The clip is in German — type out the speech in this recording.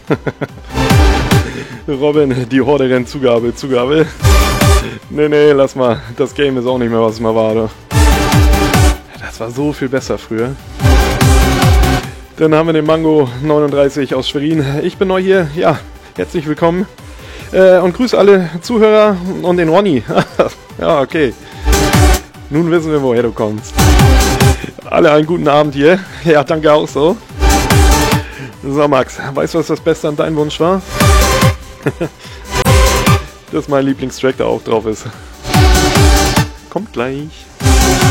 Robin, die Horde rennt, Zugabe. Nee, lass mal. Das Game ist auch nicht mehr, was es mal war, oder? Das war so viel besser früher. Dann haben wir den Mango 39 aus Schwerin. Ich bin neu hier. Ja, herzlich willkommen. Und grüße alle Zuhörer und den Ronny. Ja, okay. Nun wissen wir, woher du kommst. Alle einen guten Abend hier. Ja, danke auch so. So, Max, weißt du, was das Beste an deinem Wunsch war? Dass mein Lieblingstrack da auch drauf ist. Kommt gleich.